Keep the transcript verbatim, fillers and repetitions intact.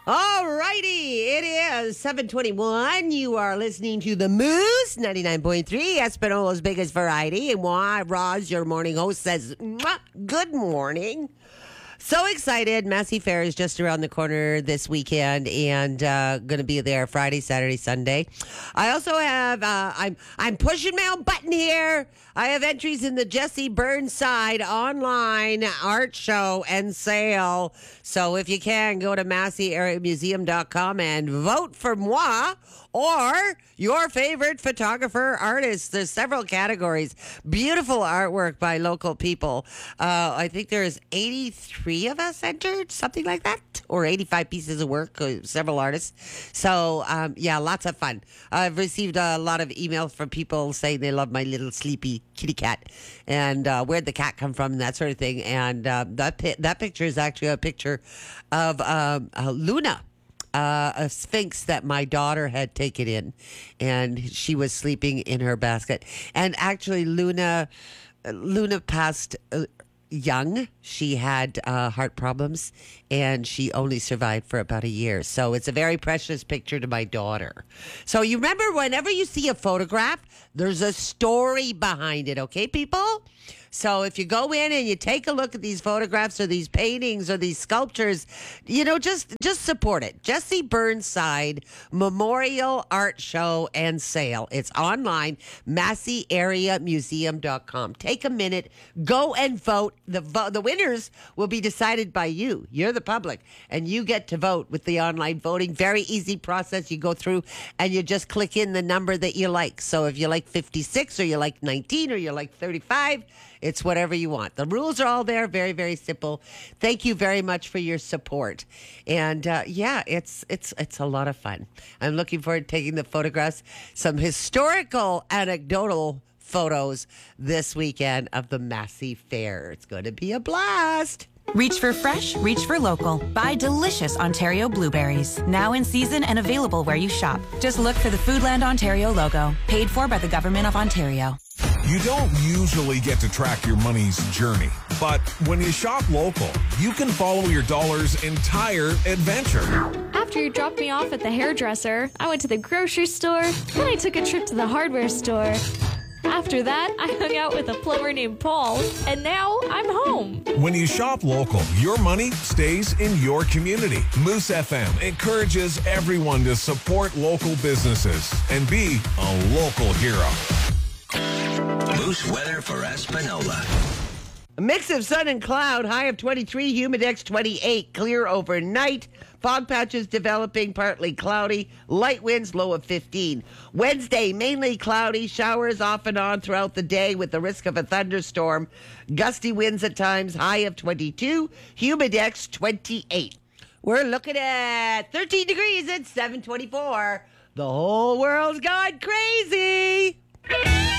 All righty, it is seven twenty-one. You are listening to the Moose ninety-nine point three, Espanola's biggest variety. And why Roz, your morning host, says, "Mwah, good morning." So excited. Massey Fair is just around the corner this weekend and uh, going to be there Friday, Saturday, Sunday. I also have, uh, I'm I'm pushing my own button here. I have entries in the Jesse Burnside online art show and sale. So if you can, go to massey area museum dot com and vote for moi or your favorite photographer artist. There's several categories. Beautiful artwork by local people. Uh, I think there's eighty-three of us entered, something like that, or eighty-five pieces of work, uh, several artists. So, um, yeah, lots of fun. I've received a lot of emails from people saying they love my little sleepy kitty cat and uh, where'd the cat come from and that sort of thing. And uh, that, pi- that picture is actually a picture of um, uh, Luna. Uh, a sphinx that my daughter had taken in, and she was sleeping in her basket. And actually, Luna, Luna passed uh, young. She had uh, heart problems, and she only survived for about a year. So it's a very precious picture to my daughter. So you remember, whenever you see a photograph, there's a story behind it. Okay, people. So if you go in and you take a look at these photographs or these paintings or these sculptures, you know, just just support it. Jesse Burnside Memorial Art Show and Sale. It's online, massey area museum dot com. Take a minute, go and vote. The vo- the winners will be decided by you. You're the public, and you get to vote with the online voting. Very easy process. You go through and you just click in the number that you like. So if you like fifty-six or you like nineteen or you like thirty-five, it's whatever you want. The rules are all there. Very, very simple. Thank you very much for your support. And uh, yeah, it's it's it's a lot of fun. I'm looking forward to taking the photographs, some historical, anecdotal photos this weekend of the Massey Fair. It's going to be a blast. Reach for fresh, reach for local. Buy delicious Ontario blueberries. Now in season and available where you shop. Just look for the Foodland Ontario logo. Paid for by the Government of Ontario. You don't usually get to track your money's journey, but when you shop local, you can follow your dollar's entire adventure. After you dropped me off at the hairdresser, I went to the grocery store, then I took a trip to the hardware store. After that, I hung out with a plumber named Paul, and now I'm home. When you shop local, your money stays in your community. Moose F M encourages everyone to support local businesses and be a local hero. Moose weather for Espanola. A mix of sun and cloud, high of twenty-three, humidex twenty-eight, clear overnight. Fog patches developing, partly cloudy. Light winds, low of fifteen. Wednesday, mainly cloudy, showers off and on throughout the day with the risk of a thunderstorm. Gusty winds at times, high of twenty-two, humidex twenty-eight. We're looking at thirteen degrees at seven twenty-four. The whole world's gone crazy.